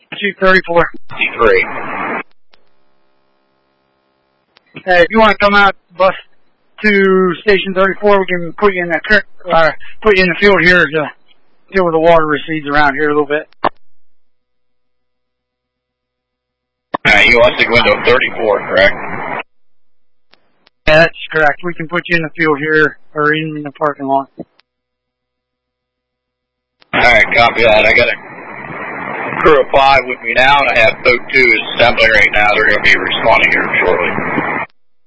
Shoot 34. 53. Hey, if you want to come out, bus to station 34, we can put you in the field here to deal with the water recedes around here a little bit. You want to go into 34, correct? Yeah, that's correct. We can put you in the field here or in the parking lot. Alright, copy that. I got a crew of 5 with me now, and I have boat 2 is assembling right now. They're going to be responding here shortly.